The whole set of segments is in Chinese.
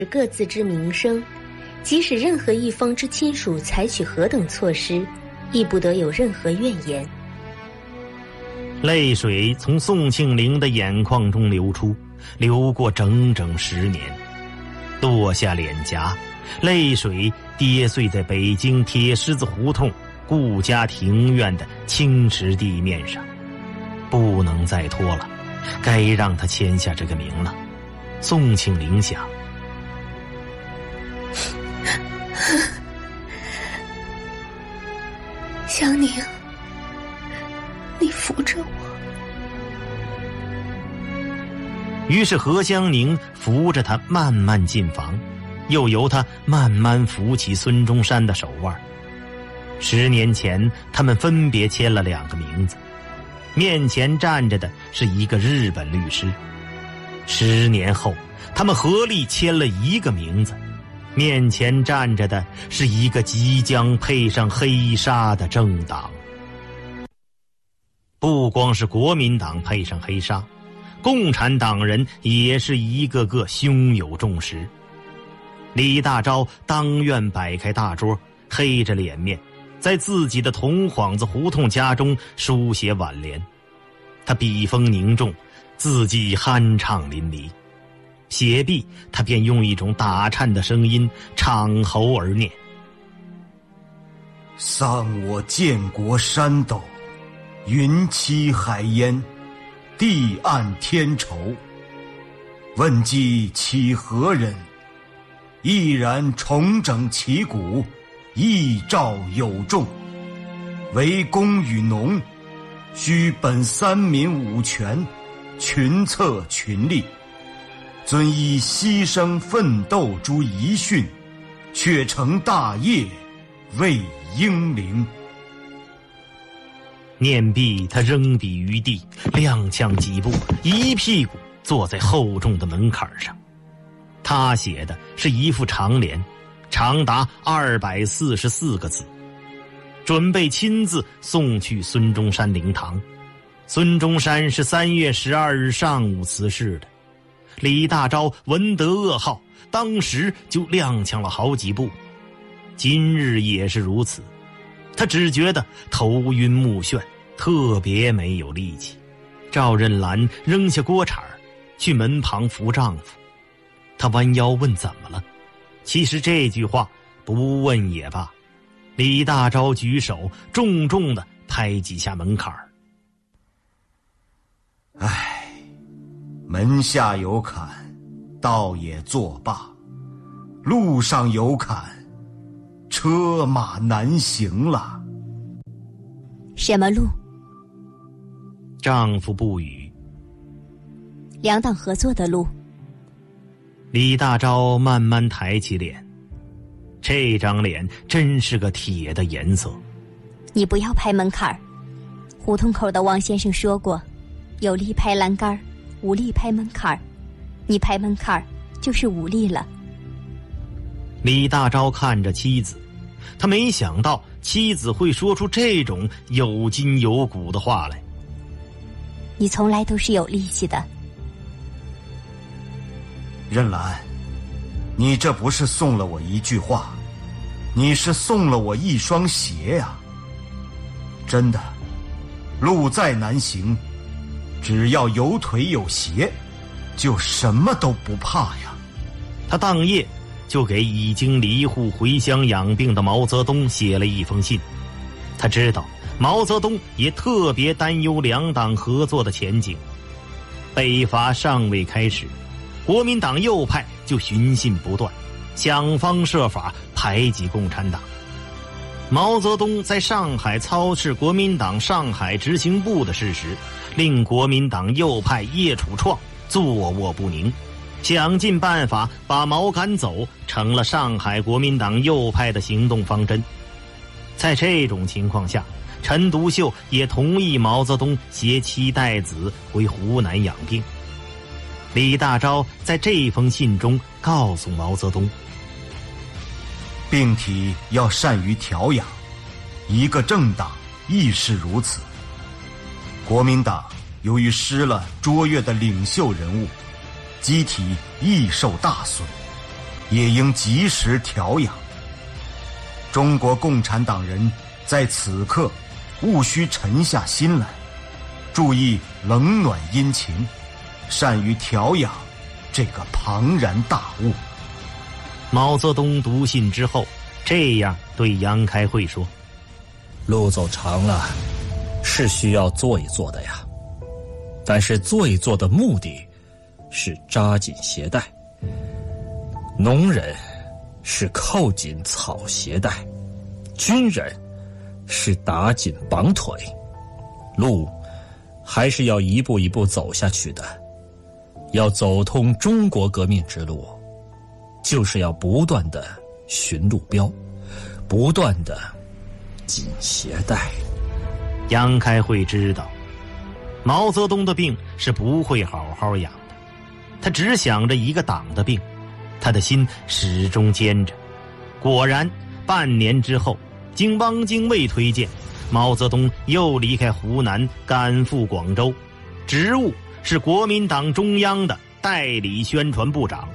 各自之名声，即使任何一方之亲属采取何等措施，亦不得有任何怨言。 泪水从宋庆龄的眼眶中流出，流过整整10年，落下脸颊，泪水跌碎在北京铁狮子胡同顾家庭院的青石地面上。不能再拖了，该让他签下这个名了。宋庆龄想。 香凝，你扶着我。 于是何香凝扶着他慢慢进房，又由他慢慢扶起孙中山的手腕。10年前，他们分别签了2个名字，面前站着的是一个日本律师。10年后，他们合力签了1个名字，面前站着的是一个即将配上黑纱的政党。不光是国民党配上黑纱，共产党人也是一个个胸有重石。李大钊当院摆开大桌，黑着脸面，在自己的铜幌子胡同家中书写挽联。他笔锋凝重，字迹酣畅淋漓。写毕，他便用一种打颤的声音敞喉而念： 丧我建国山斗，云栖海烟，地暗天稠。问计其何人？毅然重整旗鼓，义照有众。为公与农，须本3民5权，群策群力。遵依牺牲奋斗诸遗训，却成大业，为英灵。 念毕，他扔笔于地，踉跄几步，一屁股坐在厚重的门槛上。他写的是一副长联，长达244个字，准备亲自送去孙中山灵堂。孙中山是3月12日上午辞世的。李大钊闻得噩耗，当时就踉跄了好几步。今日也是如此，他只觉得头晕目眩，特别没有力气。赵任兰扔下锅铲去门旁扶丈夫。他弯腰问怎么了，其实这句话不问也罢。李大钊举手重重地拍几下门槛。 门下有坎，道也作罢；路上有坎，车马难行了。 什么路？ 丈夫不语。 两党合作的路。 李大钊慢慢抬起脸，这张脸真是个铁的颜色。 你不要拍门槛儿。胡同口的王先生说过，有力拍栏杆，无力拍门槛儿。你拍门槛儿就是无力了。 李大钊看着妻子，他没想到妻子会说出这种有筋有骨的话来。 你从来都是有力气的。 任兰，你这不是送了我一句话，你是送了我一双鞋呀。真的，路再难行，只要有腿有鞋，就什么都不怕呀。 他当夜就给已经离沪回乡养病的毛泽东写了一封信。他知道毛泽东也特别担忧两党合作的前景。北伐尚未开始，国民党右派就寻衅不断，想方设法排挤共产党。毛泽东在上海操持国民党上海执行部的事实，令国民党右派叶楚创坐卧不宁，想尽办法把毛赶走，成了上海国民党右派的行动方针。在这种情况下，陈独秀也同意毛泽东携妻带子回湖南养病。李大钊在这封信中告诉毛泽东， 病体要善于调养，一个政党亦是如此。国民党由于失了卓越的领袖人物，机体亦受大损。 也应及时调养。中国共产党人在此刻务须沉下心来，注意冷暖阴晴，善于调养这个庞然大物。 毛泽东读信之后，这样对杨开慧说： 路走长了，是需要做一做的呀。但是做一做的目的是扎紧鞋带，农人是扣紧草鞋带，军人是打紧绑腿，路还是要一步一步走下去的。要走通中国革命之路，就是要不断的寻路标，不断的紧鞋带。 杨开慧知道毛泽东的病是不会好好养的，他只想着一个党的病，他的心始终坚着。果然半年之后，经汪精卫推荐，毛泽东又离开湖南赶赴广州，职务是国民党中央的代理宣传部长。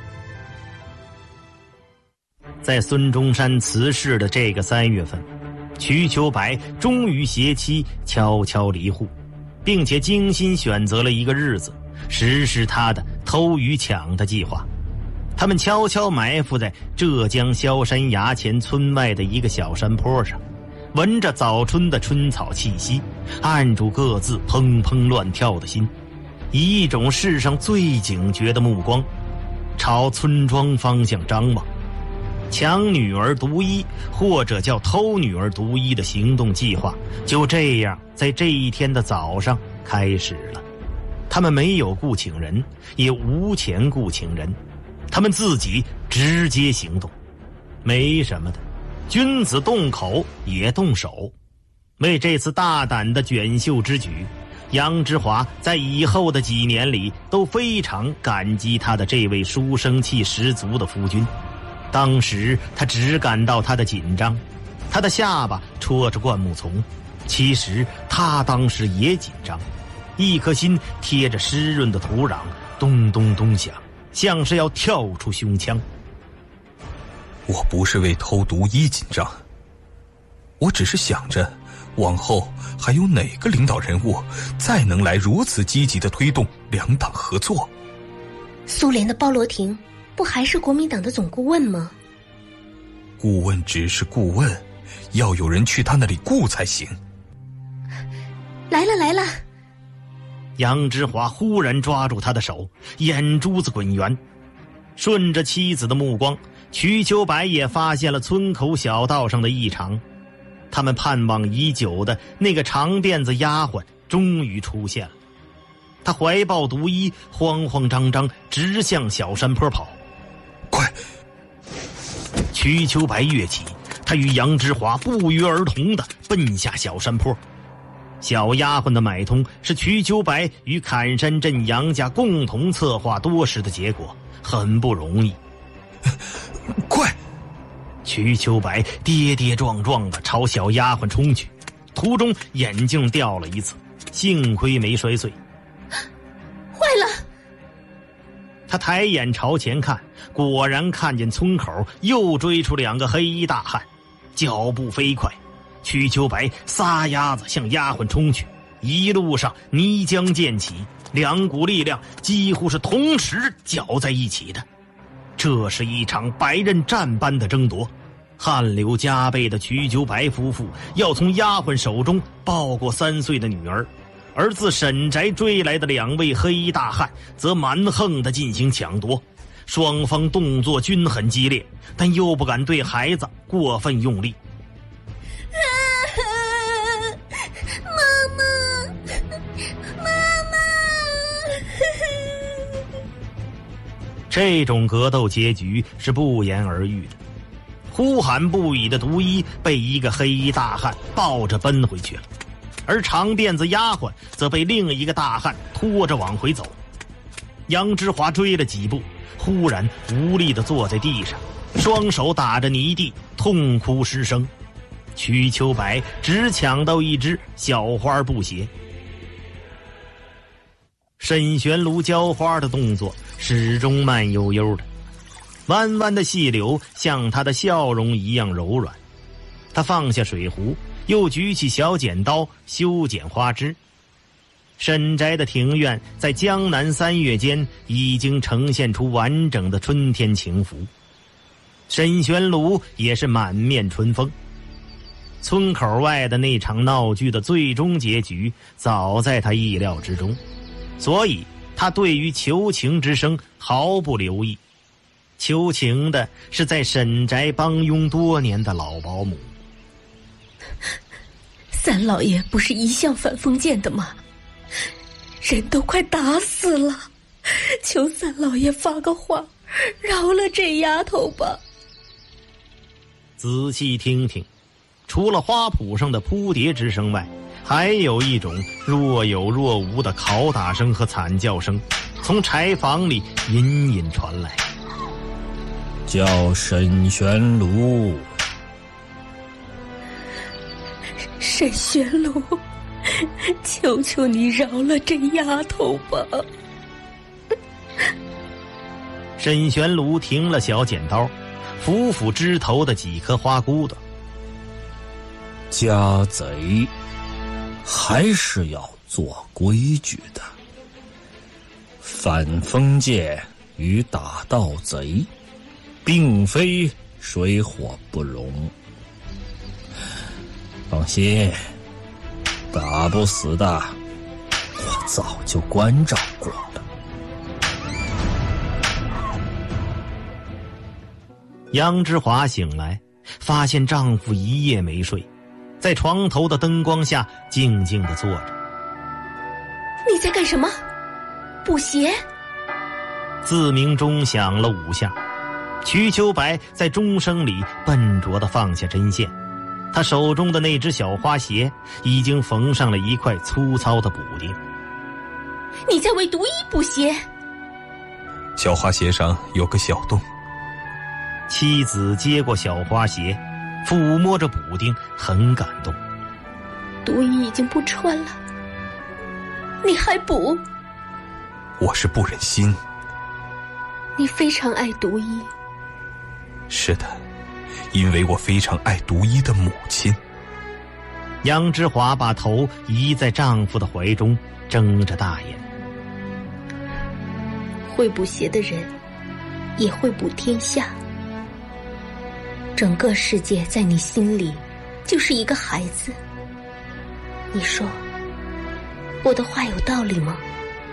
在孙中山辞世的这个3月份，瞿秋白终于携妻悄悄离沪，并且精心选择了一个日子，实施他的偷鱼抢的计划。他们悄悄埋伏在浙江萧山崖前村外的一个小山坡上，闻着早春的春草气息，按住各自砰砰乱跳的心，以一种世上最警觉的目光朝村庄方向张望。抢女儿独一，或者叫偷女儿独一的行动计划就这样在这一天的早上开始了。他们没有雇请人，也无钱雇请人，他们自己直接行动。没什么的，君子动口也动手。为这次大胆的卷袖之举，杨之华在以后的几年里都非常感激他的这位书生气十足的夫君。当时他只感到他的紧张，他的下巴戳着灌木丛，其实他当时也紧张，一颗心贴着湿润的土壤咚咚咚响，像是要跳出胸腔。 我不是为偷独一紧张，我只是想着往后还有哪个领导人物再能来如此积极地推动两党合作。 苏联的鲍罗廷不还是国民党的总顾问吗？ 顾问只是顾问，要有人去他那里顾才行。 来了来了！ 杨之华忽然抓住他的手，眼珠子滚圆。顺着妻子的目光，瞿秋白也发现了村口小道上的异常。他们盼望已久的那个长辫子丫鬟终于出现了。他怀抱独一，慌慌张张直向小山坡跑。 快！ 瞿秋白跃起，他与杨之华不约而同地奔下小山坡。小丫鬟的买通是瞿秋白与坎山镇杨家共同策划多时的结果，很不容易。 快！ 瞿秋白跌跌撞撞地朝小丫鬟冲去，途中眼镜掉了一次，幸亏没摔碎。 坏了！ 他抬眼朝前看，果然看见村口又追出2个黑衣大汉，脚步飞快。瞿秋白撒丫子向丫鬟冲去，一路上泥浆溅起，2股力量几乎是同时搅在一起的。这是一场白刃战般的争夺，汗流浃背的瞿秋白夫妇要从丫鬟手中抱过3岁的女儿，而自沈宅追来的2位黑衣大汉则蛮横地进行抢夺。双方动作均很激烈，但又不敢对孩子过分用力。这种格斗结局是不言而喻的。呼喊不已的独一被一个黑衣大汉抱着奔回去了，而长辫子丫鬟则被另一个大汉拖着往回走。杨之华追了几步，忽然无力地坐在地上，双手打着泥地，痛哭失声。瞿秋白只抢到一只小花布鞋。沈玄庐浇花的动作始终慢悠悠的， 弯弯的细柳像他的笑容一样柔软。他放下水壶，又举起小剪刀修剪花枝。沈宅的庭院在江南3月间已经呈现出完整的春天情符。沈玄庐也是满面春风。村口外的那场闹剧的最终结局早在他意料之中，所以他对于求情之声毫不留意。求情的是在沈宅帮佣多年的老保姆。 三老爷不是一向反封建的吗？人都快打死了，求三老爷发个话，饶了这丫头吧。 仔细听听，除了花圃上的扑蝶之声外，还有一种若有若无的拷打声和惨叫声从柴房里隐隐传来。 叫沈玄庐。 沈玄庐，求求你饶了这丫头吧。 沈玄庐停了小剪刀，抚抚枝头的几颗花骨朵。 家贼还是要做规矩的，反封建与打盗贼并非水火不容。放心，打不死的我早就关照过了。 杨之华醒来，发现丈夫一夜没睡，在床头的灯光下静静地坐着。 你在干什么？补鞋？ 自鸣钟响了5下，瞿秋白在钟声里笨拙地放下针线，他手中的那只小花鞋已经缝上了一块粗糙的补丁。 你在为毒医补鞋？ 小花鞋上有个小洞。 妻子接过小花鞋，抚摸着补丁，很感动。 毒衣已经不穿了，你还补？ 我是不忍心。 你非常爱毒衣。 是的，因为我非常爱毒衣的母亲。 杨之华把头移在丈夫的怀中，睁着大眼。 会补鞋的人也会补天下。整个世界在你心里就是一个孩子。你说我的话有道理吗？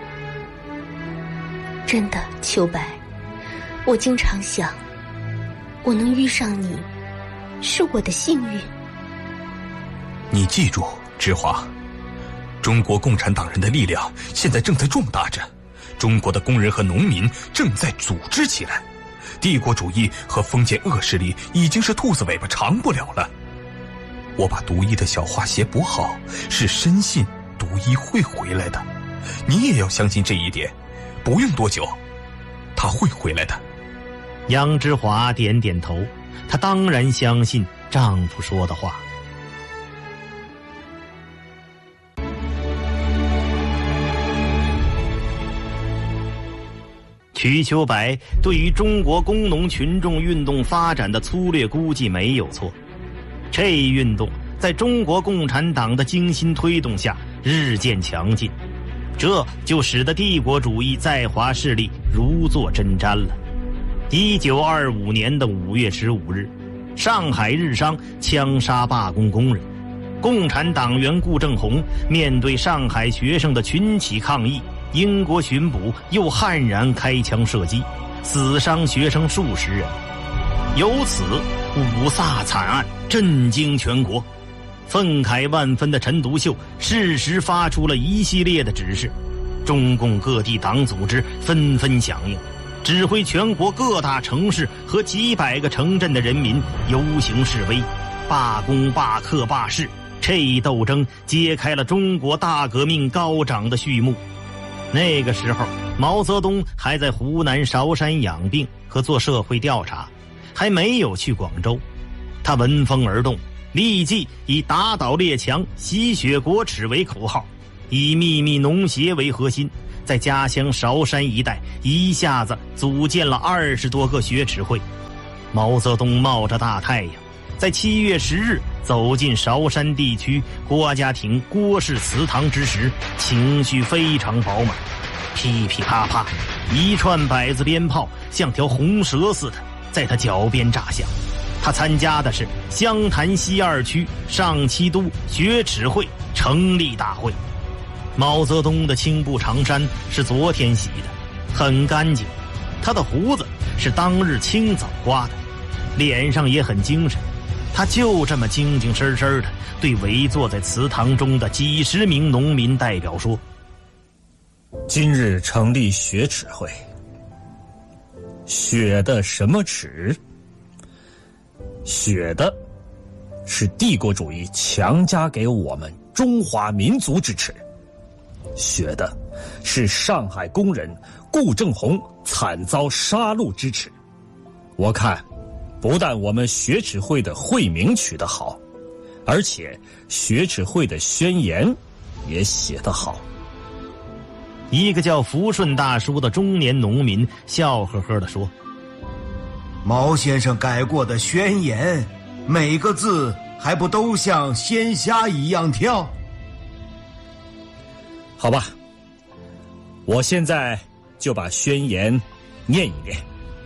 真的，秋白，我经常想，我能遇上你是我的幸运。 你记住，之华，中国共产党人的力量现在正在壮大着，中国的工人和农民正在组织起来，帝国主义和封建恶势力已经是兔子尾巴长不了了。我把毒医的小花鞋补好，是深信毒医会回来的，你也要相信这一点，不用多久他会回来的。 杨之华点点头，她当然相信丈夫说的话。瞿秋白对于中国工农群众运动发展的粗略估计没有错，这一运动在中国共产党的精心推动下日渐强劲，这就使得帝国主义在华势力如坐针毡了。1925年的5月15日，上海日商枪杀罢工工人，共产党员顾正红面对上海学生的群起抗议，英国巡捕又悍然开枪射击，死伤学生数十人。由此五卅惨案震惊全国，愤慨万分的陈独秀适时发出了一系列的指示，中共各地党组织纷纷响应，指挥全国各大城市和几百个城镇的人民游行示威，罢工罢课罢市，这一斗争揭开了中国大革命高涨的序幕。那个时候，毛泽东还在湖南韶山养病和做社会调查，还没有去广州。他闻风而动，立即以打倒列强、吸血国耻为口号，以秘密农协为核心， 在家乡韶山一带一下子组建了20多个学齿会。毛泽东冒着大太阳，在7月10日走进韶山地区郭家亭郭氏祠堂之时，情绪非常饱满。噼噼啪啪，一串百子鞭炮像条红蛇似的在他脚边炸响。他参加的是湘潭西2区上七都学齿会成立大会。毛泽东的青布长衫是昨天洗的，很干净，他的胡子是当日清早刮的，脸上也很精神。他就这么精精神神的对围坐在祠堂中的几十名农民代表说： 今日成立学齿会，学的什么齿？学的是帝国主义强加给我们中华民族之耻，学的是上海工人顾正红惨遭杀戮之耻。我看不但我们学齿会的会名取得好，而且学齿会的宣言也写得好。 一个叫福顺大叔的中年农民笑呵呵地说： 毛先生改过的宣言，每个字还不都像鲜虾一样跳？ 好吧，我现在就把宣言念一遍。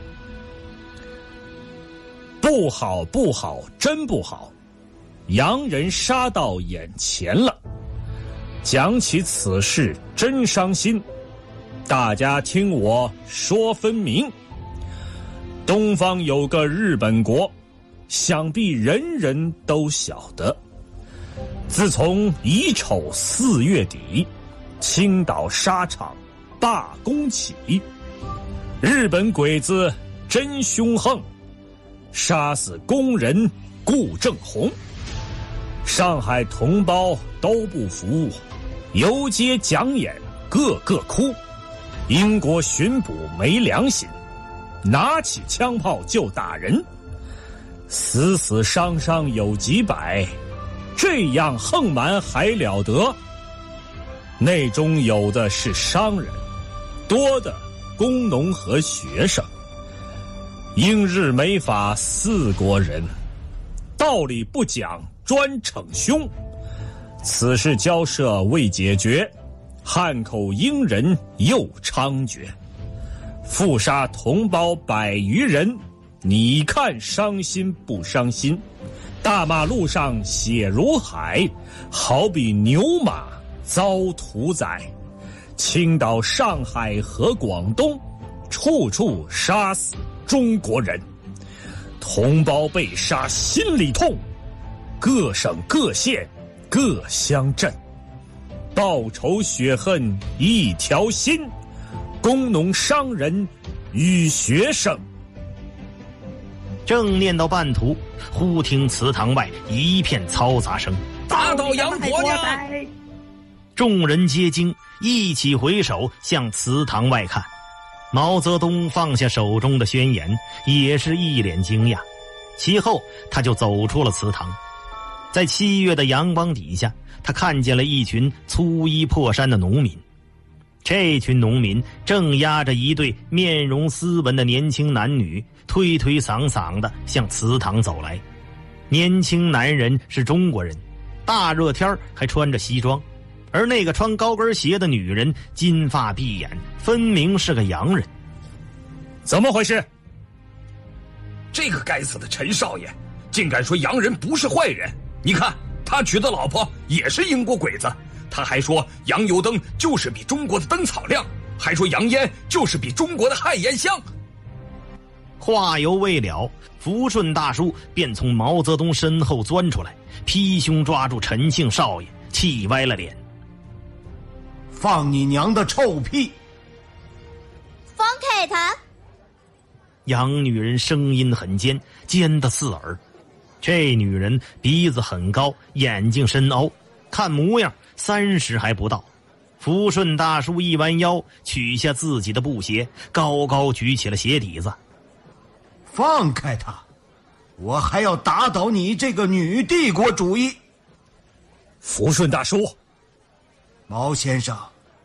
不好不好，真不好，洋人杀到眼前了，讲起此事真伤心，大家听我说分明。东方有个日本国，想必人人都晓得。自从乙丑4月底，青岛纱厂罢工起，日本鬼子真凶横，杀死工人顾正红。上海同胞都不服，游街讲演，个个哭。英国巡捕没良心，拿起枪炮就打人，死死伤伤有几百，这样横蛮还了得？内中有的是商人，多的工农和学生。英日美法4国人，道理不讲专逞凶，此事交涉未解决，汉口英人又猖獗，负杀同胞100余人，你看伤心不伤心？大马路上血如海，好比牛马遭屠宰。青岛、上海和广东，处处杀死中国人，同胞被杀心里痛，各省各县各乡镇，报仇雪恨一条心，工农商人与学生。 正念到半途，忽听祠堂外一片嘈杂声， 打倒洋国家！ 众人皆惊，一起回首向祠堂外看。毛泽东放下手中的宣言，也是一脸惊讶。其后他就走出了祠堂，在7月的阳光底下，他看见了一群粗衣破衫的农民。这群农民正押着一对面容斯文的年轻男女，推推搡搡地向祠堂走来。年轻男人是中国人，大热天还穿着西装，而那个穿高跟鞋的女人金发碧眼，分明是个洋人。 怎么回事？ 这个该死的陈少爷竟敢说洋人不是坏人！你看他娶的老婆也是英国鬼子，他还说洋油灯就是比中国的灯草亮，还说洋烟就是比中国的旱烟香。 话犹未了，福顺大叔便从毛泽东身后钻出来，劈胸抓住陈姓少爷，气歪了脸。 放你娘的臭屁！ 放开他！ 洋女人声音很尖，尖得刺耳。这女人鼻子很高，眼睛深凹，看模样30还不到。福顺大叔一弯腰，取下自己的布鞋，高高举起了鞋底子。 放开他，我还要打倒你这个女帝国主义！ 福顺大叔， 毛先生，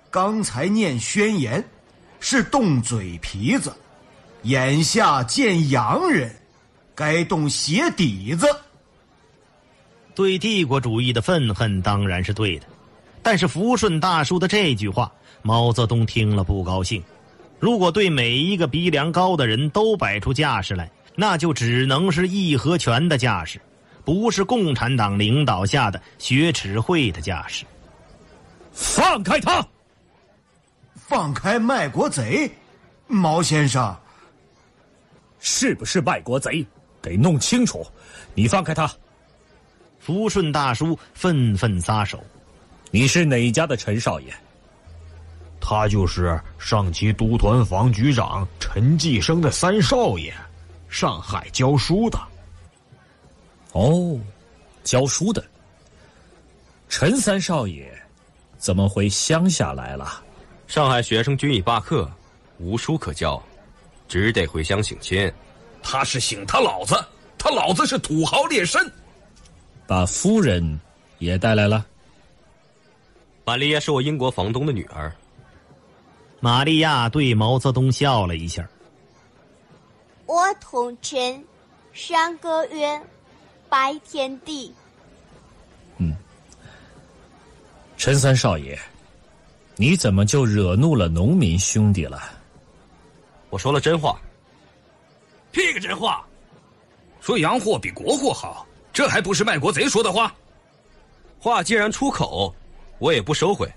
刚才念宣言是动嘴皮子，眼下见洋人，该动鞋底子。 对帝国主义的愤恨当然是对的，但是福顺大叔的这句话，毛泽东听了不高兴。如果对每一个鼻梁高的人都摆出架势来，那就只能是义和拳的架势，不是共产党领导下的学耻会的架势。 放开他！ 放开卖国贼？毛先生， 是不是卖国贼？得弄清楚。你放开他！ 福顺大叔愤愤撒手。 你是哪家的陈少爷？ 他就是上级督团防局长陈继生的三少爷，上海教书的。 哦，教书的。陈三少爷怎么回乡下来了？ 上海学生均已罢课，无书可教，只得回乡省亲。 他是省他老子，他老子是土豪劣绅。 把夫人也带来了。 玛利亚是我英国房东的女儿。 玛利亚对毛泽东笑了一下。 我统称3个月白天地。 陈三少爷，你怎么就惹怒了农民兄弟了？ 我说了真话。 屁个真话！说洋货比国货好，这还不是卖国贼说的话？ 话既然出口，我也不收回。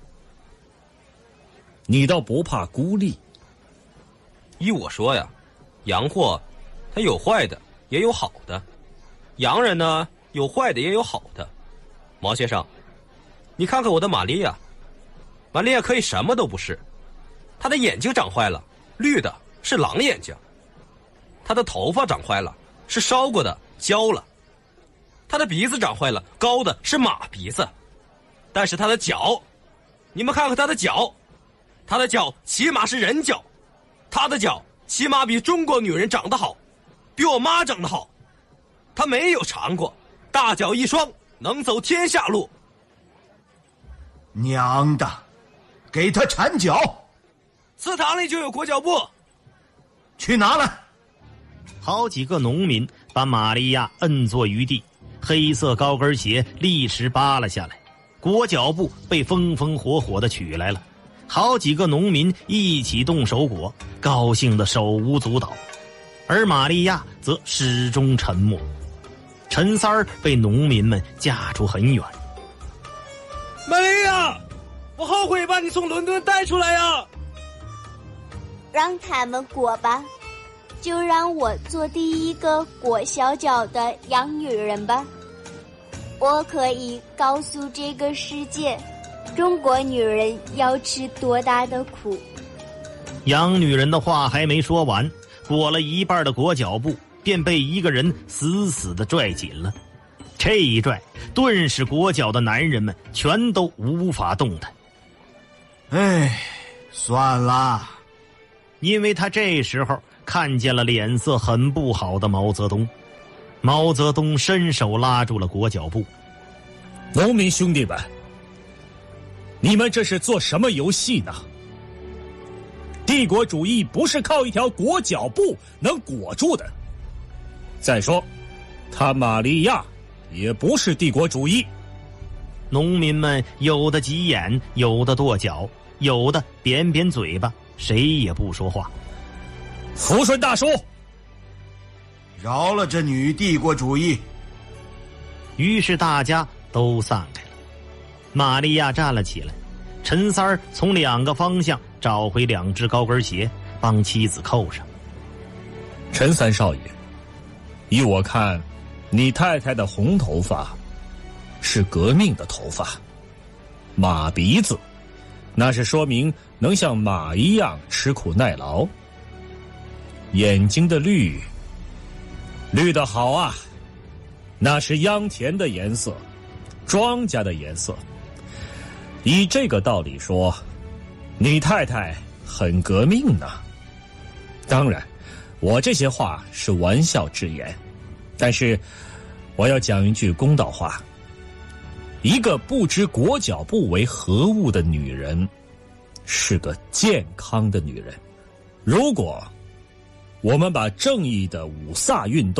你倒不怕孤立？ 依我说呀，洋货它有坏的也有好的，洋人呢有坏的也有好的。毛先生，你看看我的玛利亚，玛利亚可以什么都不是，她的眼睛长坏了，绿的是狼眼睛；她的头发长坏了，是烧过的焦了；她的鼻子长坏了，高的是马鼻子。但是她的脚，你们看看她的脚，她的脚起码是人脚，她的脚起码比中国女人长得好，比我妈长得好。她没有尝过大脚一双能走天下路。 娘的，给他缠脚！ 祠堂里就有裹脚布， 去拿来。 好几个农民把玛利亚摁坐于地，黑色高跟鞋立时扒了下来，裹脚布被风风火火地取来了。好几个农民一起动手裹，高兴得手舞足蹈，而玛利亚则始终沉默。陈三儿被农民们架出很远。 玛利亚，我后悔把你从伦敦带出来呀！ 让他们裹吧，就让我做第一个裹小脚的洋女人吧。我可以告诉这个世界，中国女人要吃多大的苦。 洋女人的话还没说完，裹了一半的裹脚布便被一个人死死地拽紧了。这一拽，顿时裹脚的男人们全都无法动弹。 哎，算了。 因为他这时候看见了脸色很不好的毛泽东。毛泽东伸手拉住了裹脚布。 农民兄弟们，你们这是做什么游戏呢？帝国主义不是靠一条裹脚布能裹住的。再说，他玛利亚也不是帝国主义。 农民们有的急眼，有的跺脚，有的扁扁嘴巴，谁也不说话。 福顺大叔， 饶了这女帝国主义。 于是大家都散开了。玛利亚站了起来，陈三儿从2个方向找回2只高跟鞋，帮妻子扣上。 陈三少爷，依我看，你太太的红头发是革命的头发，马鼻子那是说明能像马一样吃苦耐劳，眼睛的绿的好啊，那是秧田的颜色，庄稼的颜色。以这个道理说，你太太很革命呢。当然，我这些话是玩笑之言，但是我要讲一句公道话。一个不知裹脚布为何物的女人， 是个健康的女人。如果我们把正义的五萨运动